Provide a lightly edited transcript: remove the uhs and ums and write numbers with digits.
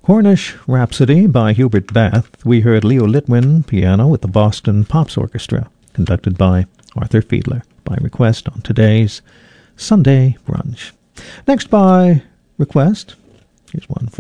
Cornish Rhapsody by Hubert Beth. We heard Leo Litwin, piano, with the Boston Pops Orchestra, conducted by Arthur Fiedler, by request on today's Sunday Brunch. Next by request, here's one